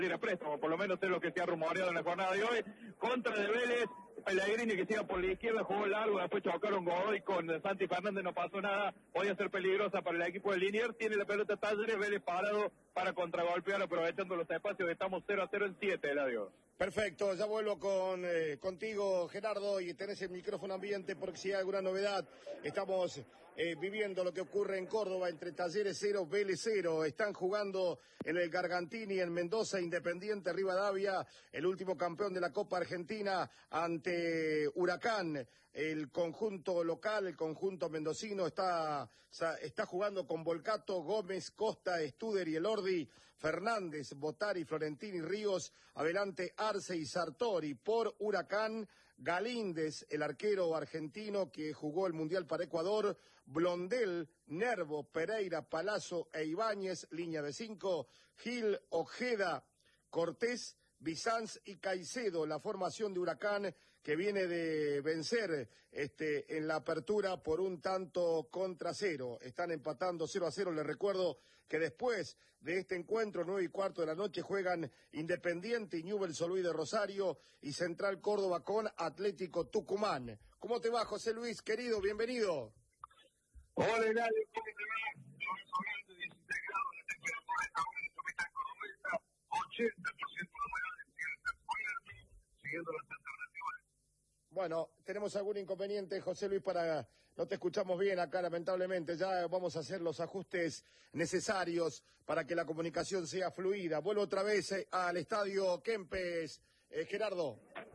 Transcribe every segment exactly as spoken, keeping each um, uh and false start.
ir a préstamo, por lo menos es lo que se ha rumoreado en la jornada de hoy, contra de Vélez, Pellegrini que siga por la izquierda, jugó largo, después chocaron Godoy con Santi Fernández, no pasó nada, podía ser peligrosa para el equipo de Liniers, tiene la pelota Talleres, Vélez parado para contragolpear aprovechando los espacios, estamos cero a cero en siete, Eladio. Perfecto, ya vuelvo con eh, contigo, Gerardo, y tenés el micrófono ambiente porque si hay alguna novedad, estamos eh, viviendo lo que ocurre en Córdoba entre Talleres cero, Vélez cero, están jugando en el Gargantini, en Mendoza, Independiente Rivadavia, el último campeón de la Copa Argentina ante Huracán, el conjunto local, el conjunto mendocino está, está jugando con Volcato, Gómez, Costa, Studer y Elordi, Fernández, Botari, Florentini, Ríos, adelante Arce y Sartori. Por Huracán, Galíndez, el arquero argentino que jugó el Mundial para Ecuador, Blondel, Nervo, Pereira, Palazzo e Ibáñez, línea de cinco, Gil, Ojeda, Cortés, Bizanz y Caicedo, la formación de Huracán que viene de vencer este, en la apertura por un tanto contra cero. Están empatando cero a cero. Les recuerdo que después de este encuentro, nueve y cuarto de la noche, juegan Independiente y Newell's Old Boys de Rosario y Central Córdoba con Atlético Tucumán. ¿Cómo te va, José Luis, querido? Bienvenido. Hola, Eladio, ¿cómo te va? Hoy sobrando dieciséis grados, la temperatura está en la capital cordobesa, ochenta por ciento de humedad, el cielo está cubierto, siguiendo las alternativas. Bueno, tenemos algún inconveniente, José Luis, para no te escuchamos bien acá, lamentablemente. Ya vamos a hacer los ajustes necesarios para que la comunicación sea fluida. Vuelvo otra vez eh, al estadio Kempes, eh, Gerardo.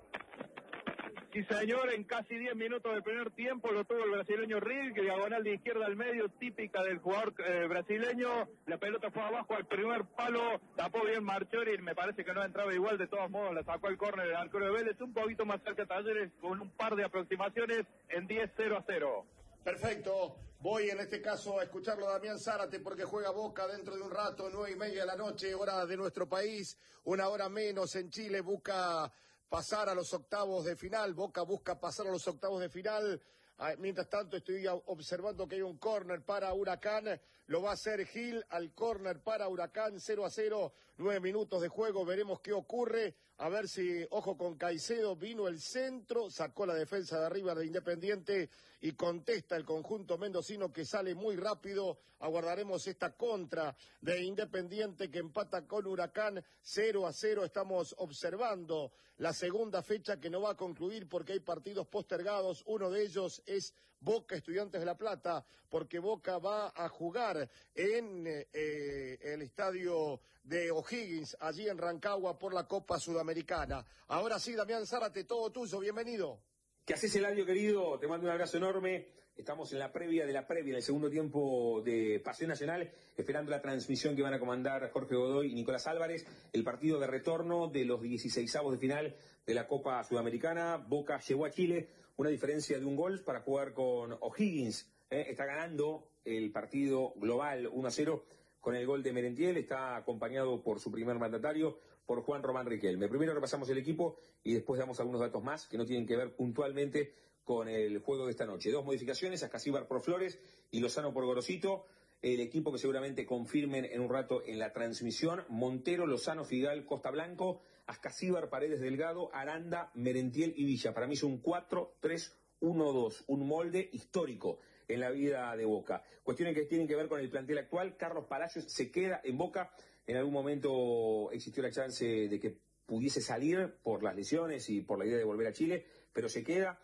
Sí, señor, en casi diez minutos del primer tiempo lo tuvo el brasileño Riel, que diagonal de izquierda al medio, típica del jugador eh, brasileño. La pelota fue abajo al primer palo, tapó bien Marchori y me parece que no entraba igual, de todos modos la sacó el córner del arquero de Vélez, un poquito más cerca de Talleres, con un par de aproximaciones en diez cero a cero. Perfecto, voy en este caso a escucharlo a Damián Zárate porque juega Boca dentro de un rato, nueve y media de la noche, hora de nuestro país, una hora menos en Chile, busca pasar a los octavos de final, Boca busca pasar a los octavos de final. Mientras tanto estoy observando que hay un córner para Huracán, lo va a hacer Gil al córner para Huracán, cero a cero, nueve minutos de juego, veremos qué ocurre, a ver si, ojo con Caicedo, vino el centro, sacó la defensa de arriba de Independiente y contesta el conjunto mendocino que sale muy rápido, aguardaremos esta contra de Independiente que empata con Huracán, cero a cero, estamos observando la segunda fecha que no va a concluir porque hay partidos postergados, uno de ellos es Boca Estudiantes de La Plata, porque Boca va a jugar en eh, el estadio de O'Higgins, allí en Rancagua, por la Copa Sudamericana. Ahora sí, Damián Zárate, todo tuyo, bienvenido. ¿Qué haces, Eladio, querido? Te mando un abrazo enorme. Estamos en la previa de la previa, en el segundo tiempo de Pasión Nacional, esperando la transmisión que van a comandar Jorge Godoy y Nicolás Álvarez, el partido de retorno de los dieciseisavos de final de la Copa Sudamericana. Boca llegó a Chile, una diferencia de un gol para jugar con O'Higgins. ¿eh? Está ganando el partido global uno a cero con el gol de Merentiel, está acompañado por su primer mandatario, por Juan Román Riquelme. Primero repasamos el equipo y después damos algunos datos más que no tienen que ver puntualmente con el juego de esta noche. Dos modificaciones, Ascasíbar por Flores y Lozano por Gorosito. El equipo que seguramente confirmen en un rato en la transmisión: Montero, Lozano, Figal, Costa Blanco, Ascasíbar, Paredes, Delgado, Aranda, Merentiel y Villa. Para mí es un cuatro tres uno dos, un molde histórico en la vida de Boca. Cuestiones que tienen que ver con el plantel actual. Carlos Palacios se queda en Boca. En algún momento existió la chance de que pudiese salir por las lesiones y por la idea de volver a Chile, pero se queda.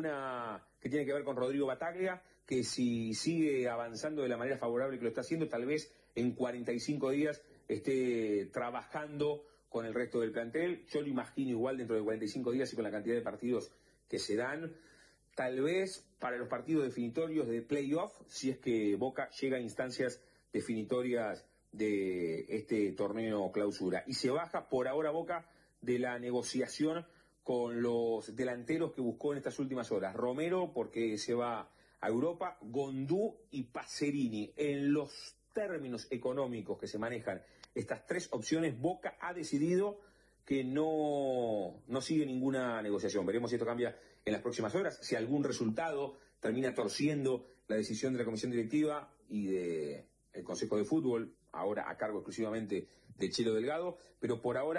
Una que tiene que ver con Rodrigo Bataglia, que si sigue avanzando de la manera favorable que lo está haciendo, tal vez en cuarenta y cinco días esté trabajando con el resto del plantel. Yo lo imagino igual dentro de cuarenta y cinco días y con la cantidad de partidos que se dan. Tal vez para los partidos definitorios de playoff, si es que Boca llega a instancias definitorias de este torneo clausura. Y se baja por ahora Boca de la negociación con los delanteros que buscó en estas últimas horas. Romero, porque se va a Europa, Gondú y Pacerini. En los términos económicos que se manejan estas tres opciones, Boca ha decidido que no, no sigue ninguna negociación. Veremos si esto cambia en las próximas horas, si algún resultado termina torciendo la decisión de la comisión directiva y de el Consejo de Fútbol, ahora a cargo exclusivamente de Chelo Delgado, pero por ahora